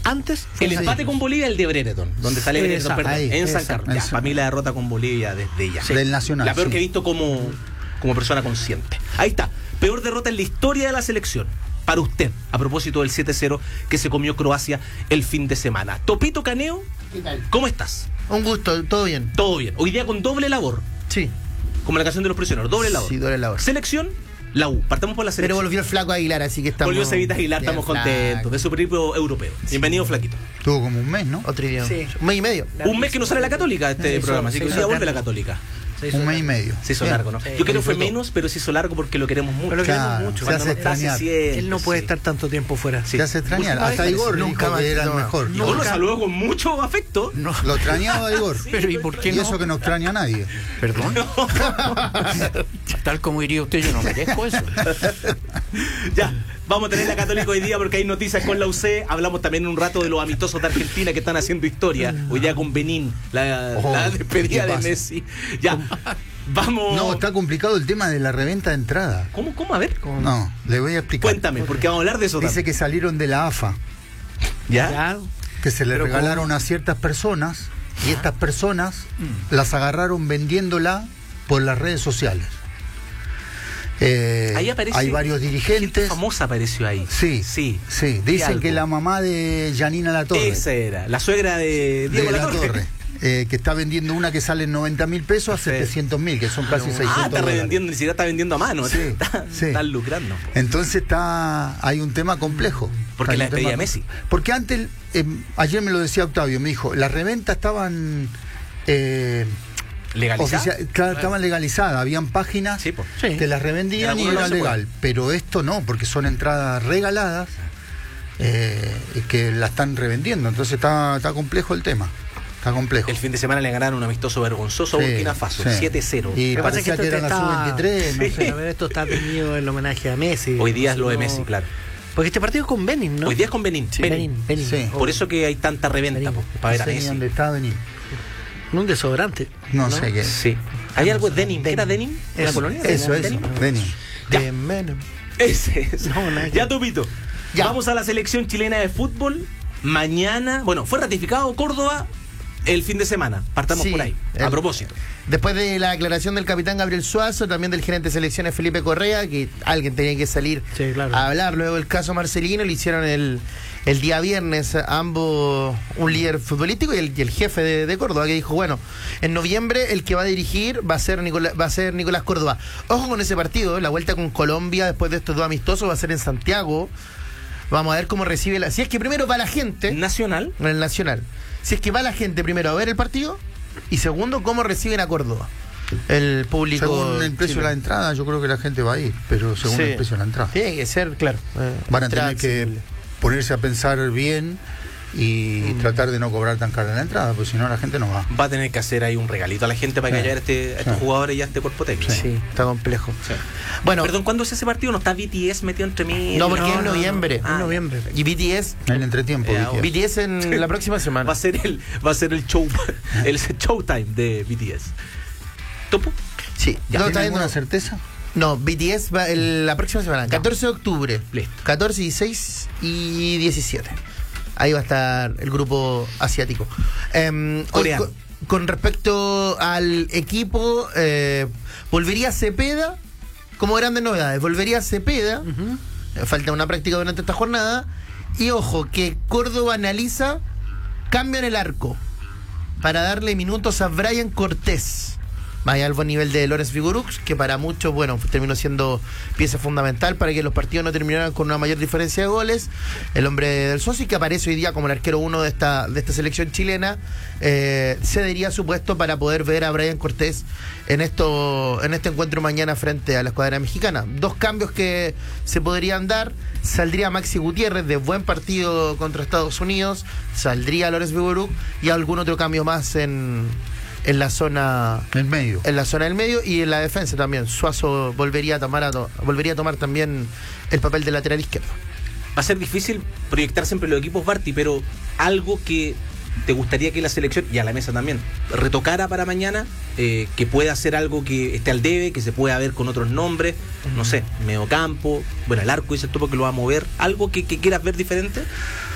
antes El empate con Bolivia, el de Brereton, donde sale Brereton, perdón, en San Carlos. Para mí la derrota con Bolivia desde ya. Del Nacional. La peor que he visto como persona consciente. Ahí está. Peor derrota en la historia de la selección. Para usted, a propósito del 7-0 que se comió Croacia el fin de semana. Topito Caneo, ¿Qué tal? ¿cómo estás? Un gusto, todo bien. Todo bien. Hoy día con doble labor, Sí. como la canción de los prisioneros, doble labor. Sí, doble labor. Selección, la U. Partamos por la Pero selección. volvió el flaco Aguilar, así que estamos... Volvió Cevita Aguilar, bien, estamos flaco. contentos de su periplo europeo. Bienvenido, flaquito. Tuvo como un mes, ¿no? Otro idioma. Sí. Un mes y medio. Un mes que no sale la Católica este programa, así que hoy día vuelve la Católica. Un mes y medio. Se hizo Bien. largo, ¿no? Sí, Yo creo que fue disfrutó. menos, pero se hizo largo porque lo queremos mucho. Pero lo queremos Claro, mucho. se Cuando hace no está, se extrañar. siente, Él no puede sí. estar tanto tiempo fuera. Sí. Se hace extrañar. Última Hasta vez, Igor nunca dijo más que era el no. mejor. Y vos lo saludó con mucho afecto. No. Lo extrañaba a Igor. Pero ¿y por qué Y no? eso que no extraña a nadie. Perdón. Tal como diría usted, yo no merezco eso. Ya, vamos a tener la Católica hoy día porque hay noticias con la UC. Hablamos también un rato de los amistosos de Argentina que están haciendo historia. Hoy día con Benín, la despedida ¿qué de pasa? Messi. Ya, vamos. No, está complicado el tema de la reventa de entrada. ¿Cómo? A ver. No, le voy a explicar. Cuéntame, porque vamos a hablar de eso Dice también. que salieron de la AFA, ¿Ya? Ya. que se le Pero regalaron a ciertas personas y estas personas las agarraron vendiéndola por las redes sociales. Ahí aparece. Hay varios Gente dirigentes. famosa apareció ahí. Sí, Sí. Dicen algo. que la mamá de Janina Latorre, Esa era, la suegra de Diego de Latorre. Latorre, que está vendiendo una que sale en 90.000 pesos a Sí. 700.000, que son casi 600 está dólares. revendiendo, ni siquiera está vendiendo a mano. Sí, sí. Están lucrando. Entonces hay un tema complejo. Porque Hay la un despedida tema- de Messi. Porque antes, ayer me lo decía Octavio, me dijo, las reventas estaban ¿Legalizada? claro, estaban legalizadas, habían páginas Sí, po. Sí. que las En revendían y algunos era no se legal, pero esto no, porque son entradas regaladas que la están revendiendo, entonces está complejo el tema. Está complejo. El fin de semana le ganaron un amistoso vergonzoso a Sí, Burkina Faso, sí. 7-0. Y Lo que pasa es que parecía que esto era la está- sub-23, no Sí. sé. A ver, esto está tenido el homenaje a Messi. Hoy día es lo de No- Messi, claro. Porque este partido es con Benin, ¿no? Hoy día es con Benín. Sí, Benín. Benin. Sí. Por eso que hay tanta reventa, Benín. para ver a No sé ni Messi. dónde está Benín. Un desodorante. No sé qué. Sí. ¿Hay algo de Denim? ¿Qué era Denim? ¿En la Eso, colonia? Eso, ¿Denim? Benín. Ya. De Menem. Ese es. No, nada que- Ya, Topito. Ya. Vamos a la selección chilena de fútbol. Mañana, bueno, fue ratificado Córdoba el fin de semana. Partamos Sí. por ahí. A propósito. Después de la declaración del capitán Gabriel Suazo, también del gerente de selecciones Felipe Correa, que alguien tenía que salir Sí, claro. a hablar luego del caso Marcelino, le hicieron el día viernes a ambos, un líder futbolístico y el jefe de Córdoba, que dijo, bueno, en noviembre el que va a dirigir va a ser Nicolás Córdoba. Ojo con ese partido, la vuelta con Colombia después de estos dos amistosos va a ser en Santiago. Vamos a ver cómo recibe Si es que primero va la gente Nacional. en el Nacional. Si es que va la gente primero a ver el partido y segundo, cómo reciben a Córdoba el público. Según el precio de la chileno. entrada, yo creo que la gente va a ir, pero según Sí. el precio de la entrada. Tiene que ser, claro. Van a entrada tener que accesible. ponerse a pensar bien y tratar de no cobrar tan cara la entrada, porque si no la gente no va. Va a tener que hacer ahí un regalito a la gente para Sí. callar a estos Sí. jugadores y a este cuerpo técnico. Sí, está complejo. Sí. Bueno, Perdón, ¿cuándo es ese partido? ¿No está BTS metido entre mí? no, porque no, es no, noviembre. no. Ah, en noviembre. Y BTS, En el entretiempo, Ya, dije. BTS en la próxima semana. Va a ser el show, el showtime de BTS. ¿Topo? Sí, Ya. no, ¿Tiene está alguna viendo- certeza? no, BTS va la próxima semana, 14 de octubre. Listo. 14, 16 y 17. Ahí va a estar el grupo asiático. Hoy, Coreano. con respecto al equipo, volvería Cepeda como grandes novedades. Volvería Cepeda. Falta una práctica durante esta jornada. Y ojo, que Córdoba analiza cambio en el arco para darle minutos a Brian Cortés. Vaya al buen nivel de Lorenz Figueroa, que para muchos, bueno, terminó siendo pieza fundamental para que los partidos no terminaran con una mayor diferencia de goles. El hombre del Socio, que aparece hoy día como el arquero 1 de esta selección chilena, cedería su puesto para poder ver a Brian Cortés en este encuentro mañana frente a la escuadra mexicana. Dos cambios que se podrían dar. Saldría Maxi Gutiérrez de buen partido contra Estados Unidos, saldría Lorenz Figueroa y algún otro cambio más en la zona En medio. del medio y en la defensa también. Suazo volvería a tomar también el papel de lateral izquierdo. Va a ser difícil proyectar siempre los equipos Barty, pero algo que te gustaría que la selección, y a la mesa también, retocara para mañana, que pueda hacer algo que esté al debe, que se pueda ver con otros nombres, no sé, mediocampo, bueno, el arco dice el Topo que lo va a mover, algo que quieras ver diferente.